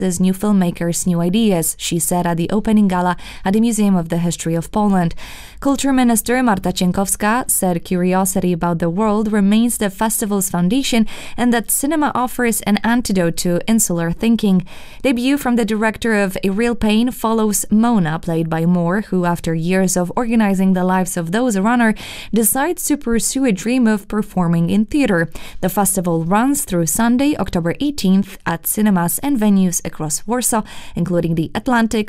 this new filmmaker's new ideas, she said at the opening gala at the Museum of the History of Poland. Culture Minister Marta Cienkowska said curiosity about the world remains the festival's foundation and that cinema offers an antidote to insular thinking. Debut from the director of A Real Pain follows Mona, played by Moore, who after years of organizing the lives of those around her, decides to pursue a dream of performing in theater. The festival runs through Sunday, October 18th at cinemas and venues across Warsaw, including the Atlantic,